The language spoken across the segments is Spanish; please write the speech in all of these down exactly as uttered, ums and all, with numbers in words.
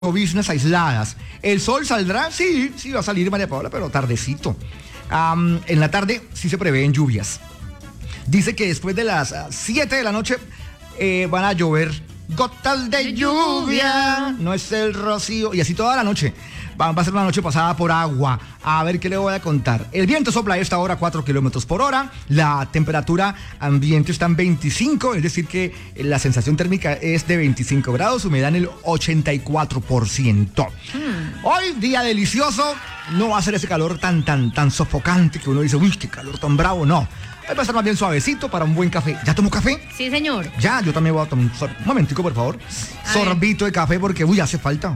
lloviznas aisladas. ¿El sol saldrá? Sí, sí va a salir, María Paula, pero tardecito. Um, en la tarde sí se prevén lluvias. Dice que después de las siete de la noche eh, van a llover gotas de, de lluvia. lluvia. No es el rocío. Y así toda la noche. Va, va a ser una noche pasada por agua. A ver qué le voy a contar. El viento sopla a esta hora cuatro kilómetros por hora. La temperatura ambiente está en veinticinco, es decir que la sensación térmica es de veinticinco grados, humedad en el ochenta y cuatro por ciento. Hmm. Hoy, día delicioso. No va a ser ese calor tan, tan, tan sofocante que uno dice, uy, qué calor tan bravo. No. Va a estar más bien suavecito para un buen café. ¿Ya tomó café? Sí, señor. Ya, yo también voy a tomar un, sor- un momentico, por favor. A Sorbito ver. de café porque, uy, hace falta.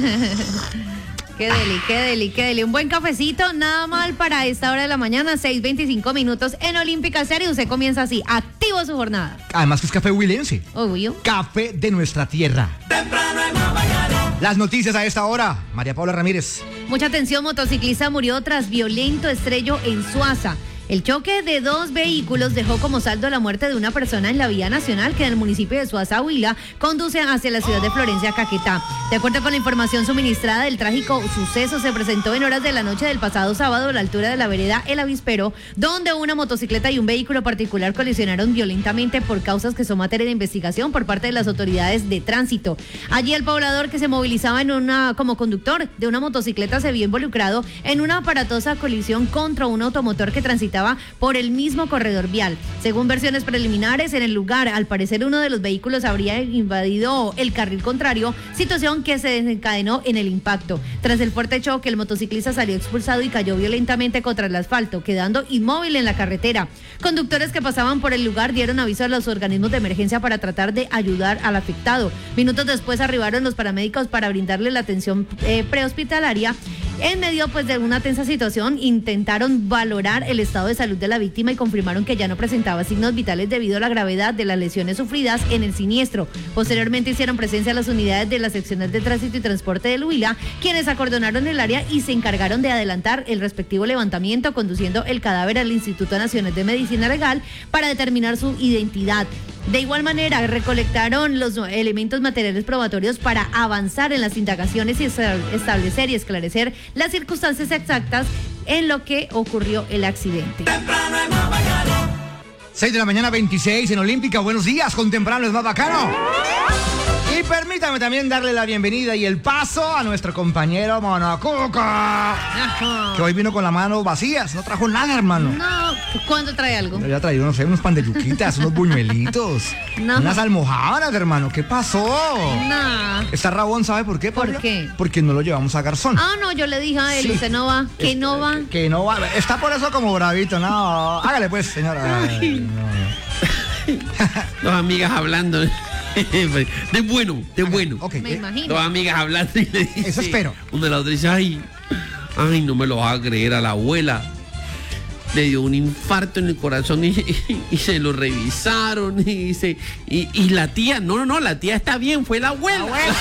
Qué deli, qué deli, qué deli. Un buen cafecito, nada mal para esta hora de la mañana, seis veinticinco minutos en Olímpica Stereo. Usted comienza así, activo su jornada. Además que es café huilense. Obvio. Café de nuestra tierra. Temprano en la mañana. Las noticias a esta hora. María Paula Ramírez. Mucha atención, motociclista murió tras violento estrello en Suaza. El choque de dos vehículos dejó como saldo la muerte de una persona en la vía nacional que en el municipio de Suaza, Huila, conduce hacia la ciudad de Florencia, Caquetá. De acuerdo con la información suministrada, el trágico suceso se presentó en horas de la noche del pasado sábado a la altura de la vereda El Avispero, donde una motocicleta y un vehículo particular colisionaron violentamente por causas que son materia de investigación por parte de las autoridades de tránsito. Allí el poblador que se movilizaba en una como conductor de una motocicleta se vio involucrado en una aparatosa colisión contra un automotor que transitaba por el mismo corredor vial. Según versiones preliminares, en el lugar, al parecer uno de los vehículos habría invadido el carril contrario, situación que se desencadenó en el impacto. Tras el fuerte choque, el motociclista salió expulsado y cayó violentamente contra el asfalto, quedando inmóvil en la carretera. Conductores que pasaban por el lugar dieron aviso a los organismos de emergencia para tratar de ayudar al afectado. Minutos después arribaron los paramédicos para brindarle la atención eh, prehospitalaria. En medio pues de una tensa situación, intentaron valorar el estado de salud de la víctima y confirmaron que ya no presentaba signos vitales debido a la gravedad de las lesiones sufridas en el siniestro. Posteriormente hicieron presencia las unidades de las secciones de tránsito y transporte del Huila, quienes acordonaron el área y se encargaron de adelantar el respectivo levantamiento, conduciendo el cadáver al Instituto Nacional de Medicina Legal para determinar su identidad. De igual manera, recolectaron los elementos materiales probatorios para avanzar en las indagaciones y establecer y esclarecer las circunstancias exactas en lo que ocurrió el accidente. seis de la mañana, veintiséis en Olímpica. Buenos días, con Temprano es más bacano. Y permítame también darle la bienvenida y el paso a nuestro compañero Monocuca, que hoy vino con las manos vacías, no trajo nada, hermano. No, ¿cuándo trae algo? Yo ya traído, no sé, unos pan de yuquitas, unos buñuelitos, no. unas almojábanas, hermano. ¿Qué pasó? No. Está rabón, ¿sabe por qué? ¿Por qué? Porque no lo llevamos a Garzón. Ah, no, yo le dije a él, sí. Usted no va, que es, no va. Que no va, está por eso como bravito, no. Hágale pues, señora. Ay, no, no. Dos amigas hablando. De bueno, de bueno. Okay. Me imagino. Dos amigas hablando y le dice, eso espero. Una de las otras dice, ay, ay, no me lo vas a creer, a la abuela le dio un infarto en el corazón y, y, y se lo revisaron y dice, y, y la tía, no, no, no, la tía está bien, fue la abuela. La abuela.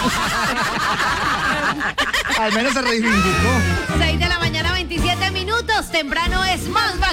Al menos se reivindicó. seis de la mañana, veintisiete minutos, temprano es más bacano.